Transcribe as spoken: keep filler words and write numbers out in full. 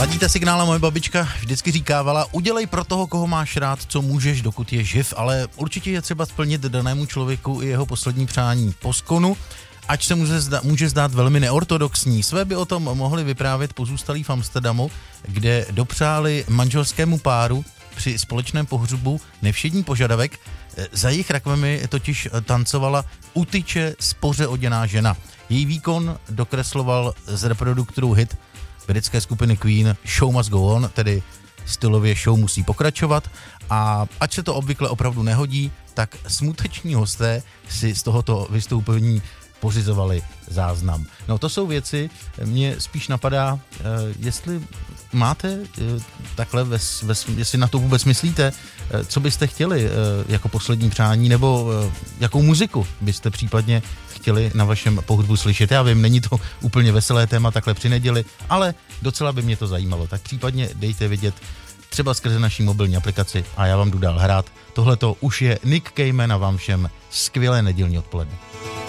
Ladíte signál, moje babička vždycky říkávala, udělej pro toho, koho máš rád, co můžeš, dokud je živ, ale určitě je třeba splnit danému člověku i jeho poslední přání po skonu, ač se může, zda, může zdát velmi neortodoxní. Své by o tom mohli vyprávět pozůstalí v Amsterdamu, kde dopřáli manželskému páru při společném pohřbu nevšední požadavek. Za jejich rakvemi totiž tancovala u tyče spoře oděná žena. Její výkon dokresloval z reproduktorů hit britské skupiny Queen Show Must Go On, tedy stylově show musí pokračovat, a ať se to obvykle opravdu nehodí, tak smuteční hosté si z tohoto vystoupení pořizovali záznam. No to jsou věci, mě spíš napadá, eh, jestli máte eh, takhle, ves, ves, jestli na to vůbec myslíte, eh, co byste chtěli eh, jako poslední přání, nebo eh, jakou muziku byste případně chtěli na vašem pohřbu slyšet. Já vím, není to úplně veselé téma takhle při neděli, ale docela by mě to zajímalo. Tak případně dejte vědět třeba skrze naší mobilní aplikaci a já vám jdu dál hrát. Tohle to už je Nick Cayman a vám všem skvělé nedělní odpoledne.